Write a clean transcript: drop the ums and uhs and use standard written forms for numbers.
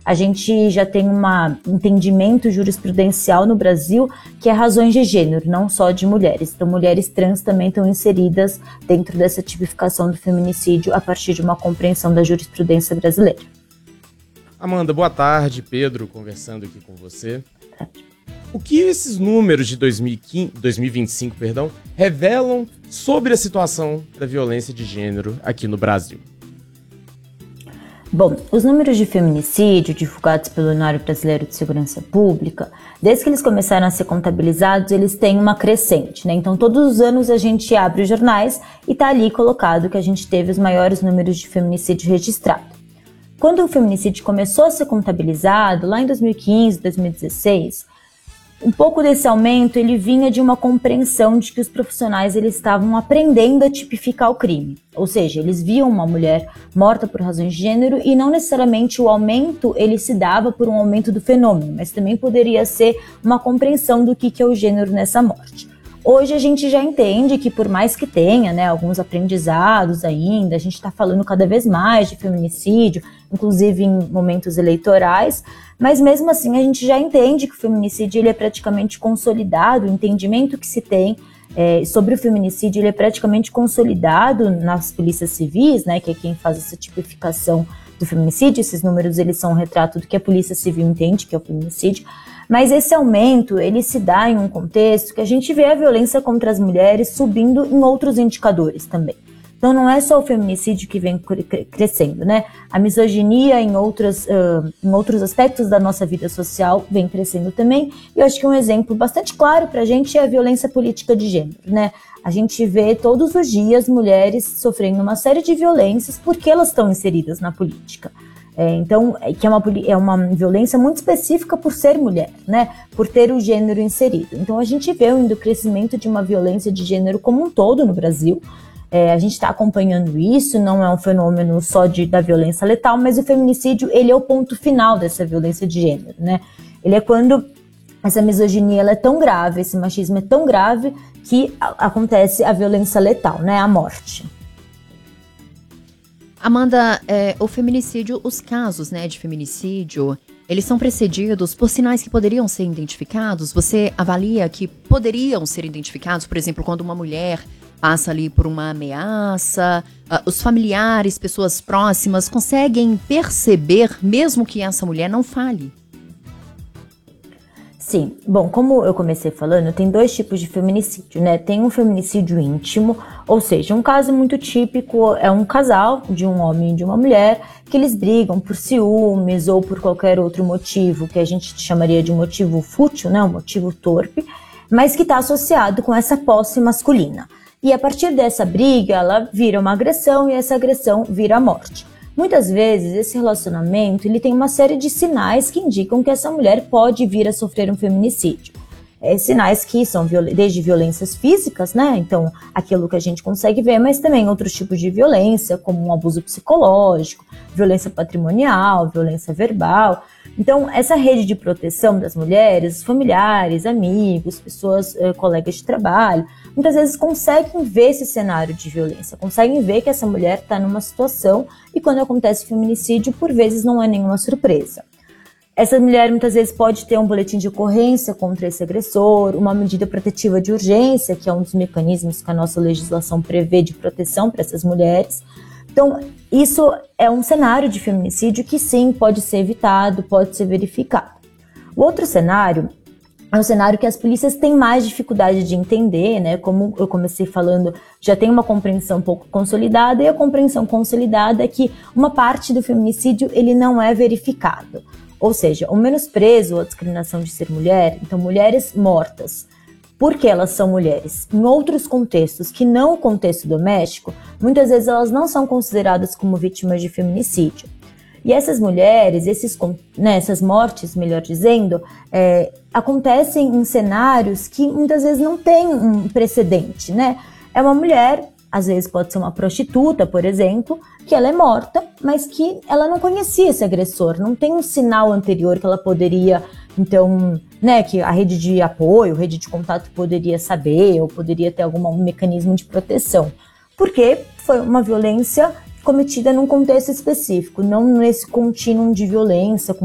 a gente já tem um entendimento jurisprudencial no Brasil que é razões de gênero, não só de mulheres. Então, mulheres trans também estão inseridas dentro dessa tipificação do feminicídio a partir de uma compreensão da jurisprudência brasileira. Amanda, boa tarde. Pedro conversando aqui com você. O que esses números de 2025 revelam sobre a situação da violência de gênero aqui no Brasil? Bom, os números de feminicídio divulgados pelo Anuário Brasileiro de Segurança Pública, desde que eles começaram a ser contabilizados, eles têm uma crescente, né? Então, todos os anos a gente abre os jornais e está ali colocado que a gente teve os maiores números de feminicídio registrado. Quando o feminicídio começou a ser contabilizado, lá em 2015, 2016, um pouco desse aumento ele vinha de uma compreensão de que os profissionais eles estavam aprendendo a tipificar o crime. Ou seja, eles viam uma mulher morta por razões de gênero e não necessariamente o aumento ele se dava por um aumento do fenômeno, mas também poderia ser uma compreensão do que é o gênero nessa morte. Hoje a gente já entende que por mais que tenha, né, alguns aprendizados ainda, a gente está falando cada vez mais de feminicídio, inclusive em momentos eleitorais, mas mesmo assim a gente já entende que o feminicídio ele é praticamente consolidado, o entendimento que se tem sobre o feminicídio ele é praticamente consolidado nas polícias civis, né, que é quem faz essa tipificação do feminicídio. Esses números eles são um retrato do que a polícia civil entende que é o feminicídio. Mas esse aumento, ele se dá em um contexto que a gente vê a violência contra as mulheres subindo em outros indicadores também. Então não é só o feminicídio que vem crescendo, né? A misoginia em outros aspectos da nossa vida social vem crescendo também. E eu acho que um exemplo bastante claro pra gente é a violência política de gênero, né? A gente vê todos os dias mulheres sofrendo uma série de violências porque elas estão inseridas na política. Então, que é uma violência muito específica por ser mulher, né? Por ter o gênero inserido. Então, a gente vê o crescimento de uma violência de gênero como um todo no Brasil. A gente está acompanhando isso, não é um fenômeno só da violência letal, mas o feminicídio, ele é o ponto final dessa violência de gênero, né? Ele é quando essa misoginia ela é tão grave, esse machismo é tão grave que acontece a violência letal, né? A morte. Amanda, o feminicídio, os casos, né, de feminicídio, eles são precedidos por sinais que poderiam ser identificados? Você avalia que poderiam ser identificados, por exemplo, quando uma mulher passa ali por uma ameaça, os familiares, pessoas próximas, conseguem perceber mesmo que essa mulher não fale? Sim, bom, como eu comecei falando, tem dois tipos de feminicídio, né? Tem um feminicídio íntimo, ou seja, um caso muito típico é um casal de um homem e de uma mulher que eles brigam por ciúmes ou por qualquer outro motivo que a gente chamaria de motivo fútil, né? Um motivo torpe, mas que está associado com essa posse masculina. E a partir dessa briga, ela vira uma agressão e essa agressão vira a morte. Muitas vezes, esse relacionamento ele tem uma série de sinais que indicam que essa mulher pode vir a sofrer um feminicídio. Sinais que são desde violências físicas, né? Então, aquilo que a gente consegue ver, mas também outros tipos de violência, como um abuso psicológico, violência patrimonial, violência verbal. Então, essa rede de proteção das mulheres, familiares, amigos, pessoas, colegas de trabalho, muitas vezes conseguem ver esse cenário de violência, conseguem ver que essa mulher está numa situação e quando acontece feminicídio, por vezes não é nenhuma surpresa. Essa mulher muitas vezes pode ter um boletim de ocorrência contra esse agressor, uma medida protetiva de urgência, que é um dos mecanismos que a nossa legislação prevê de proteção para essas mulheres. Então, isso é um cenário de feminicídio que sim, pode ser evitado, pode ser verificado. O outro cenário é um cenário que as polícias têm mais dificuldade de entender, né? Como eu comecei falando, já tem uma compreensão um pouco consolidada, e a compreensão consolidada é que uma parte do feminicídio ele não é verificado. Ou seja, o menosprezo ou a discriminação de ser mulher, então mulheres mortas, porque elas são mulheres, em outros contextos que não o contexto doméstico, muitas vezes elas não são consideradas como vítimas de feminicídio. E essas mulheres, essas mortes, melhor dizendo, acontecem em cenários que muitas vezes não têm um precedente, né? É uma mulher, às vezes pode ser uma prostituta, por exemplo, que ela é morta, mas que ela não conhecia esse agressor, não tem um sinal anterior que ela poderia, então, né, que a rede de apoio, rede de contato poderia saber, ou poderia ter algum mecanismo de proteção, porque foi uma violência cometida num contexto específico, não nesse contínuo de violência,